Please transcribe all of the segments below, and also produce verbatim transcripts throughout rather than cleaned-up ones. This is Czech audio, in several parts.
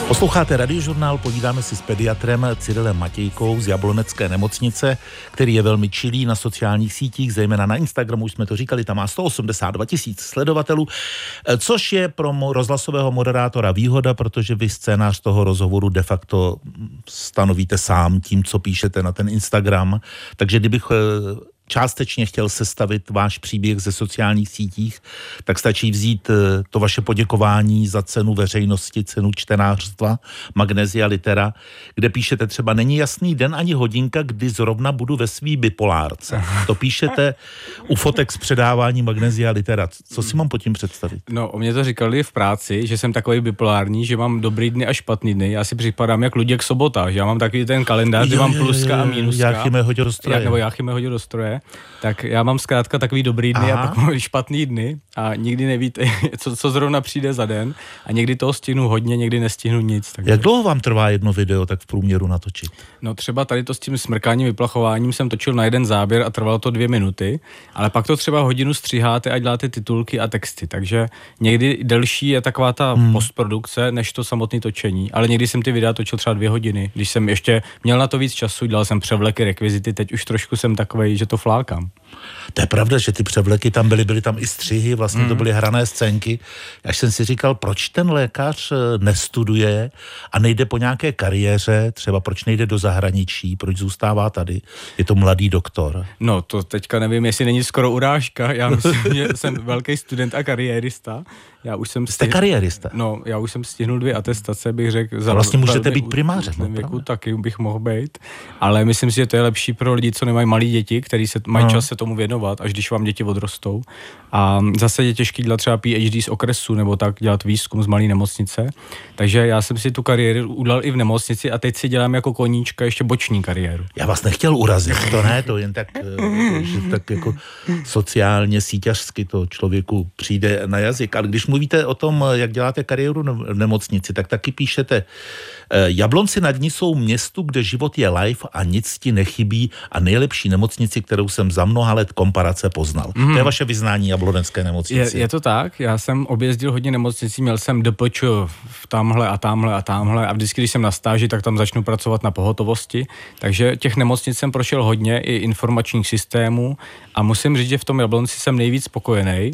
Posloucháte Radiožurnál, povídáme si s pediatrem Cyrilem Matějkou z Jablonecké nemocnice, který je velmi čilý na sociálních sítích, zejména na Instagramu, už jsme to říkali, tam má sto osmdesát dva tisíc sledovatelů, což je pro rozhlasového moderátora výhoda, protože vy scénář toho rozhovoru de facto stanovíte sám tím, co píšete na ten Instagram, takže kdybych částečně chtěl sestavit váš příběh ze sociálních sítích, tak stačí vzít to vaše poděkování za cenu veřejnosti, cenu čtenářstva, Magnesia Litera, kde píšete třeba není jasný den ani hodinka, kdy zrovna budu ve svý bipolárce. To píšete u fotek z předávání Magnesia Litera. Co si mám pod tím představit? No, o mě to říkali v práci, že jsem takový bipolární, že mám dobrý dny a špatný dny. Já si připadám jak Luděk Sobota, že já mám takový ten kalendář, kde mám pluska a mínuska. Jáchyme hodil do stroje. Nebo Jáchyme hodil do stroje. Tak já mám zkrátka takový dobrý dny Aha. a pak mám špatný dny a nikdy nevíte, co, co zrovna přijde za den a někdy toho stihnu hodně, někdy nestihnu nic. Takže. Jak dlouho vám trvá jedno video tak v průměru natočit? No třeba tady to s tím smrkáním, vyplachováním jsem točil na jeden záběr a trvalo to dvě minuty, ale pak to třeba hodinu stříháte a děláte titulky a texty, takže někdy delší je taková ta hmm. postprodukce, než to samotné točení, ale někdy jsem ty videa točil třeba dvě hodiny, když jsem ještě měl na to víc času, dělal jsem převleky, rekvizity, teď už trošku jsem takovej, že to flákám. To je pravda, že ty převleky tam byly, byly tam i střihy, vlastně mm. to byly hrané scénky. Až jsem si říkal, proč ten lékař nestuduje a nejde po nějaké kariéře, třeba proč nejde do zahraničí, proč zůstává tady, je to mladý doktor. No to teďka nevím, jestli není skoro urážka, já myslím, že jsem velký student a kariérista. Já už jsem Jste stihl... kariérista? No, já už jsem stihnul dvě atestace, bych řekl. Za vlastně můžete být primářem. V věku taky bych mohl být, ale myslím si, že to je lepší pro lidi, co nemají malé děti, kteří se mají no. čas se tomu věnovat, až když vám děti odrostou. A zase je těžký dělat třeba P H D z okresu, nebo tak dělat výzkum z malé nemocnice. Takže já jsem si tu kariéru udělal i v nemocnici a teď si dělám jako koníčka ještě boční kariéru. Já vás nechtěl urazit, to ne, to jen tak, že tak jako sociálně, síťařsky to člověku přijde na jazyk. Ale když mluvíte o tom, jak děláte kariéru v nemocnici, tak taky píšete, Jablonci nad ní jsou městu, kde život je live a nic ti nechybí a nejlepší nemocnici, kterou jsem za mnoha let komparace poznal. Mm. To je vaše vyznání Jablonecké nemocnici. Je, je to tak, já jsem objezdil hodně nemocnicí, měl jsem D P Č v tamhle a tamhle a tamhle a vždycky, když jsem na stáži, tak tam začnu pracovat na pohotovosti, takže těch nemocnic jsem prošel hodně, i informačních systémů a musím říct, že v tom Jablonci jsem nejvíc spokojený.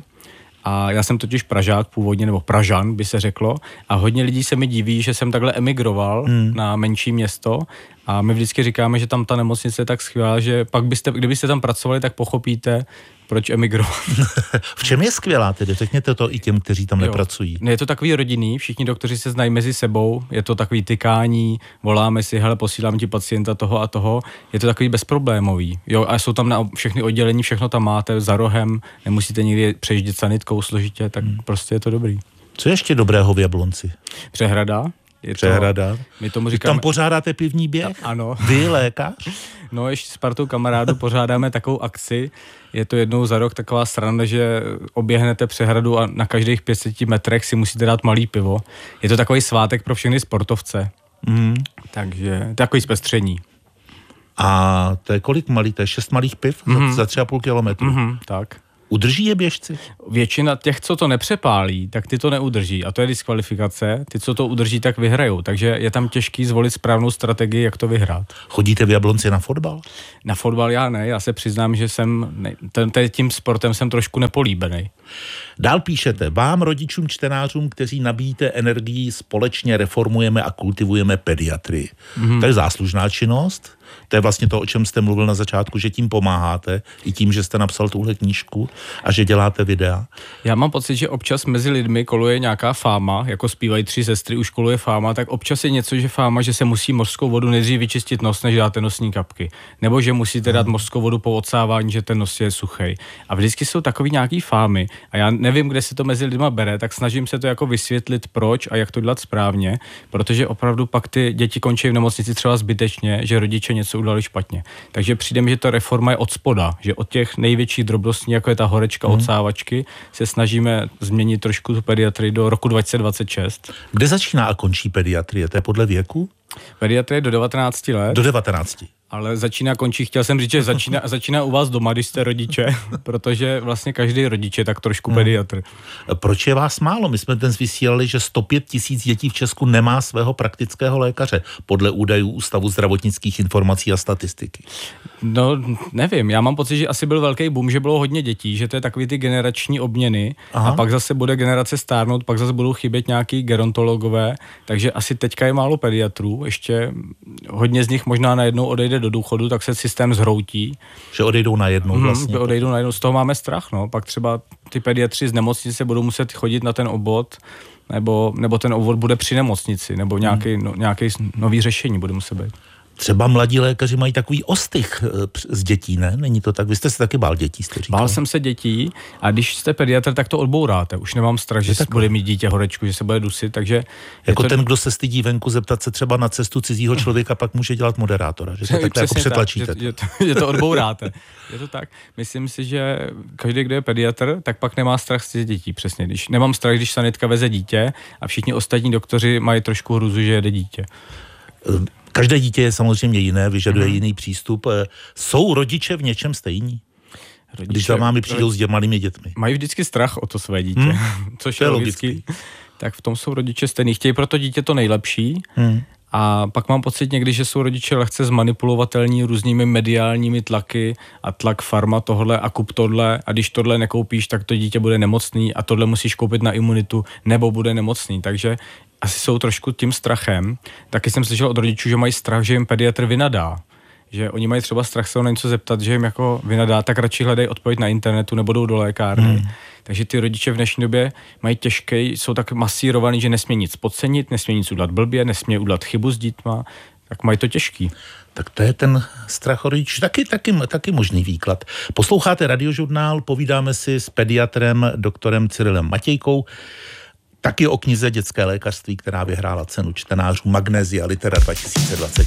A já jsem totiž Pražák původně, nebo Pražan by se řeklo, a hodně lidí se mi diví, že jsem takhle emigroval hmm. na menší město a my vždycky říkáme, že tam ta nemocnice je tak skvělá, že pak byste, kdybyste tam pracovali, tak pochopíte, proč emigrovat. V čem je skvělá tedy? Řekněte to i těm, kteří tam jo. nepracují. Je to takový rodinný, všichni doktoři se znají mezi sebou, je to takový tykání, voláme si, hele, posílám ti pacienta toho a toho, je to takový bezproblémový. Jo, a jsou tam na všechny oddělení, všechno tam máte za rohem, nemusíte nikdy přejíždět sanitkou složitě, tak hmm. prostě je to dobrý. Co je ještě dobrého v Jablonci? Přehrada. Je Přehrada. To, my tomu říkáme, tam pořádáte pivní běh? Ano. Vy, lékař? No, ještě s partou kamarádů pořádáme takovou akci. Je to jednou za rok taková sranda, že oběhnete přehradu a na každých pět set metrech si musíte dát malý pivo. Je to takový svátek pro všechny sportovce. Mm. Takže takový zpestření. A to je kolik malý? To je šest malých piv mm. za, za tři a půl kilometru? Mm, tak. Udrží je běžci? Většina těch, co to nepřepálí, tak ty to neudrží. A to je diskvalifikace. Ty, co to udrží, tak vyhrajou. Takže je tam těžký zvolit správnou strategii, jak to vyhrát. Chodíte v Jablonci na fotbal? Na fotbal já ne. Já se přiznám, že jsem ne, ten, tím sportem jsem trošku nepolíbený. Dál píšete, vám rodičům, čtenářům, kteří nabíjíte energii, společně reformujeme a kultivujeme pediatrii. Mm-hmm. To je záslužná činnost. To je vlastně to, o čem jste mluvil na začátku, že tím pomáháte, i tím, že jste napsal tuhle knížku a že děláte videa. Já mám pocit, že občas mezi lidmi koluje nějaká fáma, jako zpívají tři sestry, už koluje fáma, tak občas je něco, že fáma, že se musí mořskou vodu nejdřív vyčistit nos, než dáte nosní kapky. Nebo že musíte dát mořskou vodu po odsávání, že ten nos je suchej. A vždycky jsou takový nějaký fámy a já nevím, kde se to mezi lidma bere, tak snažím se to jako vysvětlit, proč a jak to dělat správně, protože opravdu pak ty děti končí v nemocnici třeba zbytečně, že rodiče něco udělali špatně. Takže přijde mi, že ta reforma je od spoda, že od těch největších drobností, jako je ta horečka, hmm. odsávačky, se snažíme změnit trošku tu pediatrii do roku dva tisíce dvacet šest. Kde začíná a končí pediatrie? To je podle věku? Pediatrie do devatenácti let. Do devatenácti. Ale začíná, končí, chtěl jsem říct, že začíná, začíná u vás doma, když jste rodiče, protože vlastně každý rodič je tak trošku hmm. pediatr. Proč je vás málo? My jsme dnes vysílali, že sto pět tisíc dětí v Česku nemá svého praktického lékaře, podle údajů Ústavu zdravotnických informací a statistiky. No, nevím, já mám pocit, že asi byl velký boom, že bylo hodně dětí, že to je takový ty generační obměny. Aha. A pak zase bude generace stárnout, pak zase budou chybět nějaký gerontologové, takže asi teďka je málo pediatrů, ještě hodně z nich možná najednou odejde do důchodu, tak se systém zhroutí. Že odejdou najednou vlastně. Hmm, odejdou najednou, z toho máme strach, no. Pak třeba ty pediatři z nemocnice budou muset chodit na ten obvod, nebo, nebo ten obvod bude při nemocnici, nebo nějaký, hmm. no, nějaký nový řešení bude muset být. Třeba mladí lékaři mají takový ostych z dětí, ne? Není to tak? Vy jste se taky bál dětí, jste říkal. Bál jsem se dětí a když jste pediatr, tak to odbouráte. Už nemám strach, že bude mít dítě horečku, že se bude dusit, takže... Jako to... ten, kdo se stydí venku zeptat se třeba na cestu cizího člověka, pak může dělat moderátora, že to takhle jako přetlačíte. Tak, že, že, to, že to odbouráte. Je to tak. Myslím si, že každý, kdo je pediatr, tak pak nemá strach z dětí, přesně. Když nemám strach, když sanitka veze dítě a všichni ostatní doktoři mají trošku hruzu, že jede dítě. Každé dítě je samozřejmě jiné, vyžaduje mm. jiný přístup. Jsou rodiče v něčem stejní? Rodiče, když za vámi přijdou s malými dětmi. Mají vždycky strach o to své dítě, mm. což je logický. Tak v tom jsou rodiče stejný. Chtějí pro to dítě to nejlepší. Mm. A pak mám pocit někdy, že jsou rodiče lehce zmanipulovatelní různými mediálními tlaky a tlak farma tohle a kup tohle a když tohle nekoupíš, tak to dítě bude nemocný a tohle musíš koupit na imunitu nebo bude nemocný. Takže asi jsou trošku tím strachem. Taky jsem slyšel od rodičů, že mají strach, že jim pediatr vynadá. Že oni mají třeba strach se o něco zeptat, že jim jako vynadá, tak radši hledají odpověď na internetu nebo jdou do lékárny. Hmm. Takže ty rodiče v dnešní době mají těžké, jsou tak masírovaný, že nesmí nic podcenit, nesmí nic udělat blbě, nesmí udělat chybu s dětma, tak mají to těžký. Tak to je ten strach o rodičů, taky, taky, taky možný výklad. Posloucháte Radiožurnál, povídáme si s pediatrem doktorem Cyrilem Matějkou, taky o knize Dětské lékařství, která vyhrála cenu čtenářů Magnesia Litera dva tisíce dvacet.